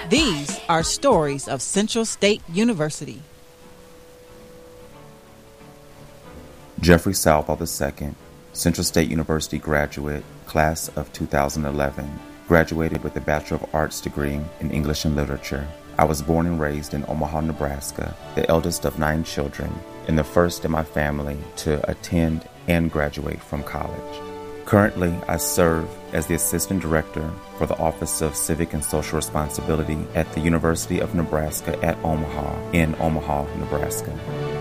These are stories of Central State University. Jeffrey Southall II, Central State University graduate, class of 2011, graduated with a Bachelor of Arts degree in English and Literature. I was born and raised in Omaha, Nebraska, the eldest of 9 children, and the first in my family to attend and graduate from college. Currently, I serve as the Assistant Director for the Office of Civic and Social Responsibility at the University of Nebraska at Omaha in Omaha, Nebraska.